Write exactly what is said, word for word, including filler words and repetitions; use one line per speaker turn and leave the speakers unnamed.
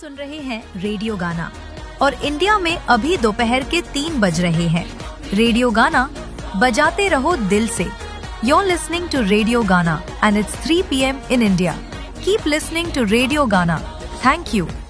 सुन रहे हैं रेडियो गाना और इंडिया में अभी दोपहर के तीन बज रहे हैं। रेडियो गाना बजाते रहो दिल से। You're listening to Radio Gana and it's three p m in India. Keep listening to Radio Gana. Thank you.